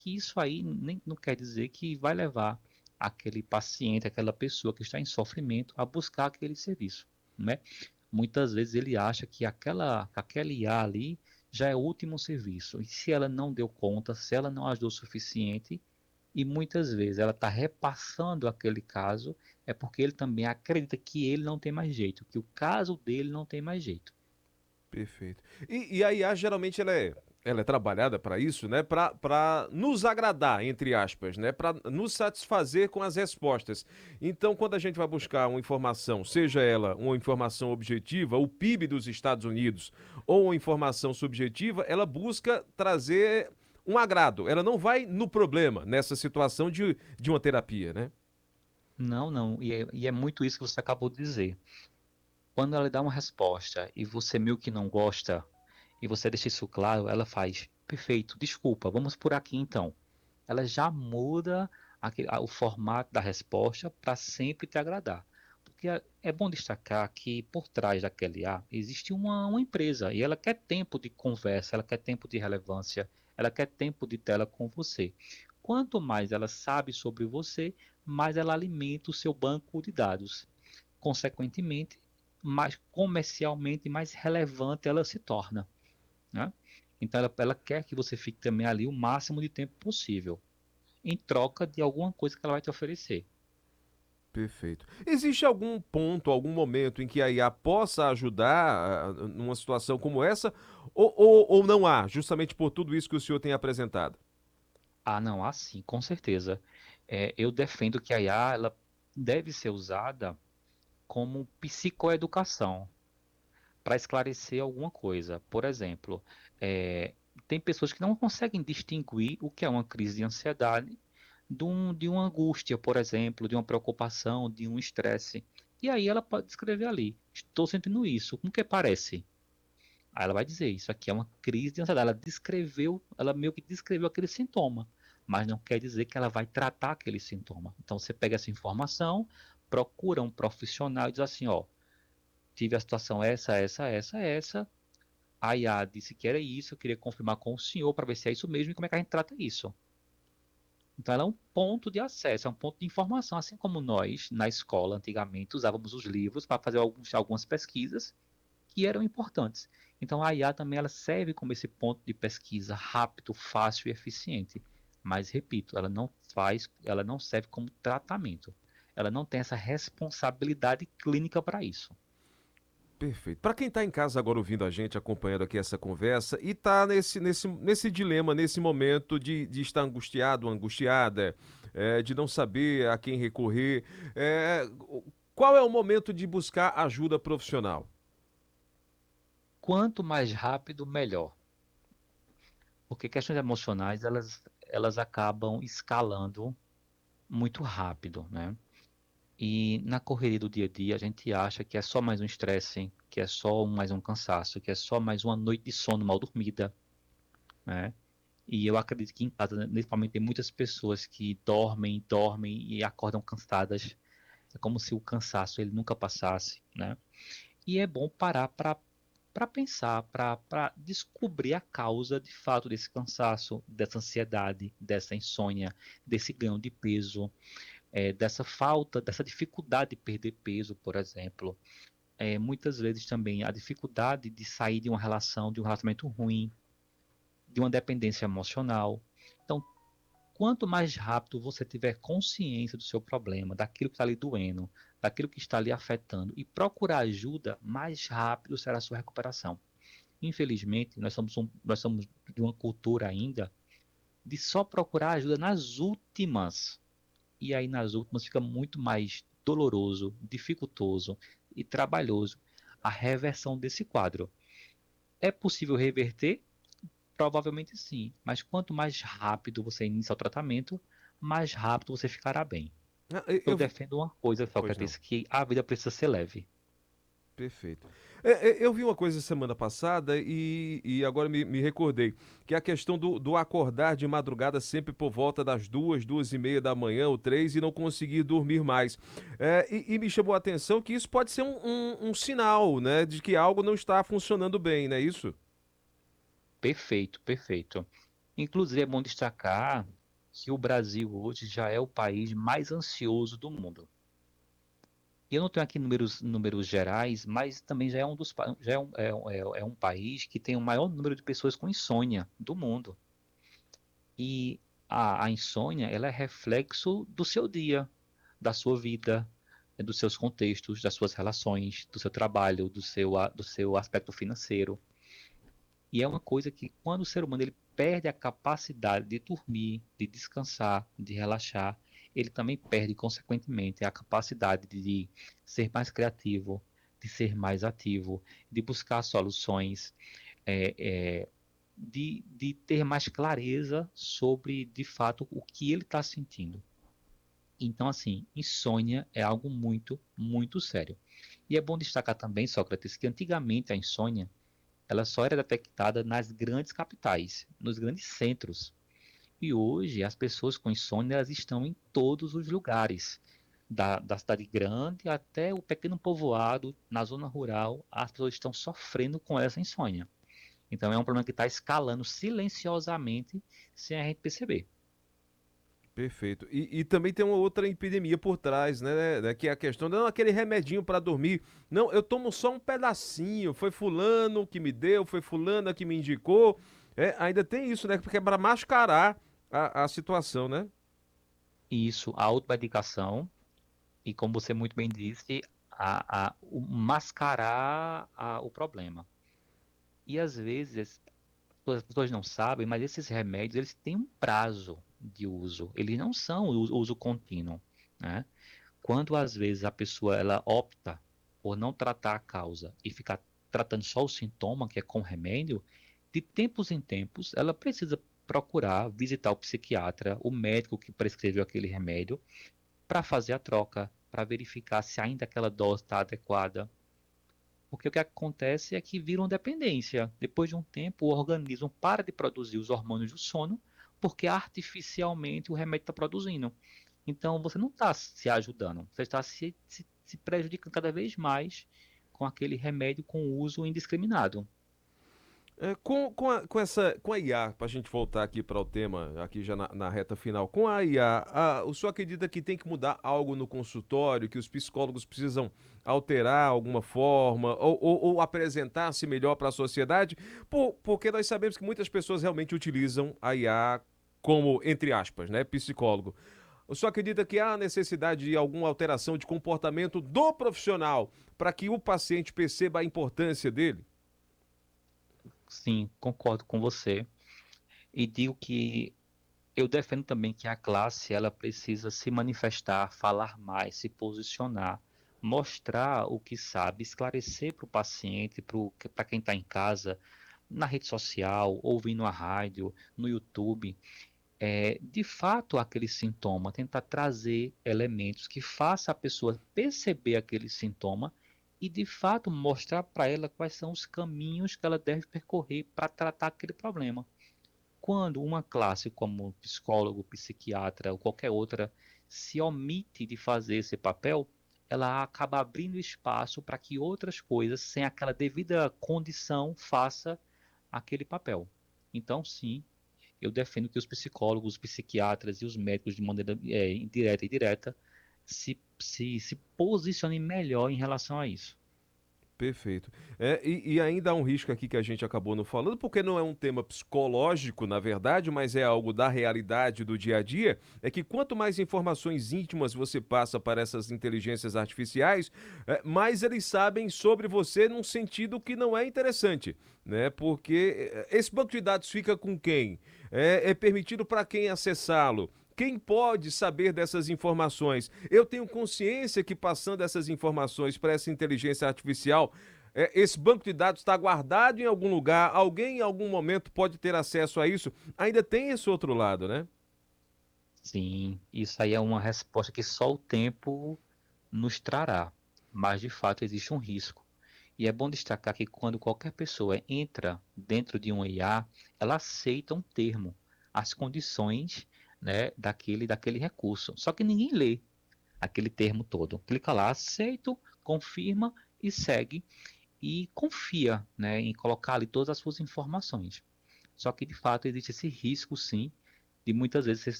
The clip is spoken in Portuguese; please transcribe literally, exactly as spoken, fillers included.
que isso aí nem, não quer dizer que vai levar aquele paciente, aquela pessoa que está em sofrimento a buscar aquele serviço, né? Muitas vezes ele acha que aquela, aquela I A ali já é o último serviço. E se ela não deu conta, se ela não ajudou o suficiente, e muitas vezes ela está repassando aquele caso, é porque ele também acredita que ele não tem mais jeito, que o caso dele não tem mais jeito. Perfeito. E, e a I A geralmente ela é, ela é trabalhada para isso, né? Para para nos agradar, entre aspas, né? Para nos satisfazer com as respostas. Então, quando a gente vai buscar uma informação, seja ela uma informação objetiva, o P I B dos Estados Unidos, ou uma informação subjetiva, ela busca trazer um agrado. Ela não vai no problema, nessa situação de, de uma terapia, né? Não, não, e é, e é muito isso que você acabou de dizer. Quando ela dá uma resposta e você meio que não gosta, e você deixa isso claro, ela faz, perfeito, desculpa, vamos por aqui então. Ela já muda aquele- a- o formato da resposta para sempre te agradar. Porque é é bom destacar que por trás daquele I A existe uma, uma empresa e ela quer tempo de conversa, ela quer tempo de relevância, ela quer tempo de tela com você. Quanto mais ela sabe sobre você, mais ela alimenta o seu banco de dados. Consequentemente, mais comercialmente mais relevante ela se torna, né? Então ela, ela quer que você fique também ali o máximo de tempo possível em troca de alguma coisa que ela vai te oferecer. Perfeito. Existe algum ponto, algum momento em que a I A possa ajudar ah, numa situação como essa, ou, ou, ou não há, justamente por tudo isso que o senhor tem apresentado? Ah, não, assim, com certeza. É, eu defendo que a I A ela deve ser usada como psicoeducação para esclarecer alguma coisa. Por exemplo, é, tem pessoas que não conseguem distinguir o que é uma crise de ansiedade de, um, de uma angústia, por exemplo, de uma preocupação, de um estresse. E aí ela pode descrever ali: estou sentindo isso, como que parece? Aí ela vai dizer, isso aqui é uma crise de ansiedade. Ela descreveu, ela meio que descreveu aquele sintoma, mas não quer dizer que ela vai tratar aquele sintoma. Então você pega essa informação, procura um profissional e diz assim, ó, tive a situação essa, essa, essa, essa. A I A disse que era isso, eu queria confirmar com o senhor para ver se é isso mesmo e como é que a gente trata isso. Então ela é um ponto de acesso, é um ponto de informação, assim como nós, na escola, antigamente, usávamos os livros para fazer alguns, algumas pesquisas que eram importantes. Então a I A também ela serve como esse ponto de pesquisa rápido, fácil e eficiente. Mas repito, ela não faz, ela não serve como tratamento. Ela não tem essa responsabilidade clínica para isso. Perfeito. Para quem está em casa agora ouvindo a gente, acompanhando aqui essa conversa e está nesse, nesse, nesse dilema, nesse momento de, de estar angustiado, angustiada, é, de não saber a quem recorrer, é, qual é o momento de buscar ajuda profissional? Quanto mais rápido, melhor. Porque questões emocionais, elas, elas acabam escalando muito rápido, né? E na correria do dia a dia, a gente acha que é só mais um estresse, que é só mais um cansaço, que é só mais uma noite de sono mal dormida, né? E eu acredito que em casa, né, principalmente, tem muitas pessoas que dormem, dormem e acordam cansadas. É como se o cansaço ele nunca passasse, né? E é bom parar para para pensar, para descobrir a causa de fato desse cansaço, dessa ansiedade, dessa insônia, desse ganho de peso, é, dessa falta, dessa dificuldade de perder peso, por exemplo. É, muitas vezes também a dificuldade de sair de uma relação, de um relacionamento ruim, de uma dependência emocional. Então, quanto mais rápido você tiver consciência do seu problema, daquilo que está ali doendo, daquilo que está ali afetando e procurar ajuda, mais rápido será a sua recuperação. Infelizmente, nós somos, um, nós somos de uma cultura ainda de só procurar ajuda nas últimas. E aí nas últimas fica muito mais doloroso, dificultoso e trabalhoso a reversão desse quadro. É possível reverter? Provavelmente sim, mas quanto mais rápido você iniciar o tratamento, mais rápido você ficará bem. Ah, Eu, Eu eu vi. defendo uma coisa, Pois não. Sócrates, que a vida precisa ser leve. Perfeito. É, é, eu vi uma coisa semana passada e, e agora me, me recordei, que é a questão do, do acordar de madrugada sempre por volta das duas, duas e meia da manhã ou três e não conseguir dormir mais. É, e, e me chamou a atenção que isso pode ser um, um, um sinal, né, de que algo não está funcionando bem, não é isso? Perfeito, perfeito. Inclusive, é bom destacar que o Brasil hoje já é o país mais ansioso do mundo. E eu não tenho aqui números, números gerais, mas também já é um dos pa- já é um, é, um- é é um país que tem o maior número de pessoas com insônia do mundo. E a, a insônia, ela é reflexo do seu dia, da sua vida, eh, dos seus contextos, das suas relações, do seu trabalho, do seu, a- do seu aspecto financeiro. E é uma coisa que, quando o ser humano ele perde a capacidade de dormir, de descansar, de relaxar, ele também perde, consequentemente, a capacidade de ser mais criativo, de ser mais ativo, de buscar soluções, é, é, de, de ter mais clareza sobre, de fato, o que ele está sentindo. Então, assim, insônia é algo muito, muito sério. E é bom destacar também, Sócrates, que antigamente a insônia ela só era detectada nas grandes capitais, nos grandes centros. E hoje as pessoas com insônia elas estão em todos os lugares, da, da cidade grande até o pequeno povoado, na zona rural, as pessoas estão sofrendo com essa insônia. Então é um problema que está escalando silenciosamente sem a gente perceber. Perfeito. E, e também tem uma outra epidemia por trás, né, né, que é a questão, não aquele remedinho para dormir. Não, eu tomo só um pedacinho. Foi fulano que me deu, foi fulana que me indicou. É, ainda tem isso, né? Porque é para mascarar a, a situação, né? E isso, a automedicação, e como você muito bem disse, a, a, o mascarar a, o problema. E às vezes as pessoas não sabem, mas esses remédios eles têm um prazo de uso. Eles não são o uso contínuo, né? Quando às vezes a pessoa ela opta por não tratar a causa e ficar tratando só o sintoma, que é com remédio, de tempos em tempos ela precisa procurar visitar o psiquiatra, o médico que prescreveu aquele remédio, para fazer a troca, para verificar se ainda aquela dose está adequada. Porque o que acontece é que vira uma dependência. Depois de um tempo, o organismo para de produzir os hormônios do sono, porque artificialmente o remédio está produzindo. Então você não está se ajudando, você está se, se, se prejudicando cada vez mais com aquele remédio com uso indiscriminado. É, com, com, a, com essa, com a I A, para a gente voltar aqui para o tema, aqui já na, na reta final, com a I A, a, o senhor acredita que tem que mudar algo no consultório, que os psicólogos precisam alterar alguma forma, ou, ou, ou apresentar-se melhor para a sociedade? Por, porque nós sabemos que muitas pessoas realmente utilizam a I A como, entre aspas, né, psicólogo. O senhor acredita que há necessidade de alguma alteração de comportamento do profissional para que o paciente perceba a importância dele? Sim, concordo com você. E digo que eu defendo também que a classe ela precisa se manifestar, falar mais, se posicionar, mostrar o que sabe, esclarecer para o paciente, para quem está em casa, na rede social, ouvindo a rádio, no YouTube, é, de fato aquele sintoma, tentar trazer elementos que faça a pessoa perceber aquele sintoma e de fato mostrar para ela quais são os caminhos que ela deve percorrer para tratar aquele problema. Quando uma classe como psicólogo, psiquiatra ou qualquer outra se omite de fazer esse papel, ela acaba abrindo espaço para que outras coisas, sem aquela devida condição, faça aquele papel. Então, sim, eu defendo que os psicólogos, os psiquiatras e os médicos, de maneira é, indireta e direta, se, se, se posicionem melhor em relação a isso. Perfeito. É, e, e ainda há um risco aqui que a gente acabou não falando, porque não é um tema psicológico, na verdade, mas é algo da realidade do dia a dia, é que quanto mais informações íntimas você passa para essas inteligências artificiais, é, mais eles sabem sobre você num sentido que não é interessante, né? Porque é, esse banco de dados fica com quem? É, é permitido para quem acessá-lo? Quem pode saber dessas informações? Eu tenho consciência que passando essas informações para essa inteligência artificial, é, esse banco de dados está guardado em algum lugar, alguém em algum momento pode ter acesso a isso. Ainda tem esse outro lado, né? Sim, isso aí é uma resposta que só o tempo nos trará, mas de fato existe um risco. E é bom destacar que quando qualquer pessoa entra dentro de um I A, ela aceita um termo, as condições, né, daquele, daquele recurso. Só que ninguém lê aquele termo todo. Clica lá, aceito, confirma e segue e confia, né, em colocar ali todas as suas informações. Só que, de fato, existe esse risco, sim, de muitas vezes você